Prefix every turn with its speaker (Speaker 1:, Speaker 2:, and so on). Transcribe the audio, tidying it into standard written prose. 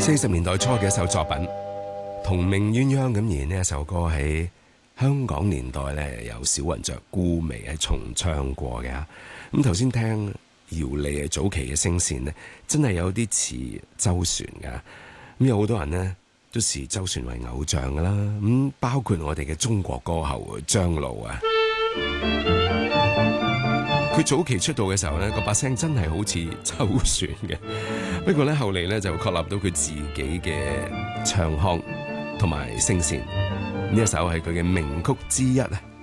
Speaker 1: 40年代初嘅一首作品，同命鴛鴦咁，而呢一首歌喺香港年代咧，由小雲着顧媚係重唱過嘅。咁頭先聽姚莉早期嘅聲線呢，真係有啲似周璇噶。咁有好多人呢都視周璇為偶像噶啦。咁包括我哋嘅中國歌后張露啊。佢早期出道嘅時候呢，個把聲真係好似周璇嘅。不過呢，後嚟呢就確立到佢自己嘅唱腔同埋聲線。呢一首係佢嘅名曲之一啊。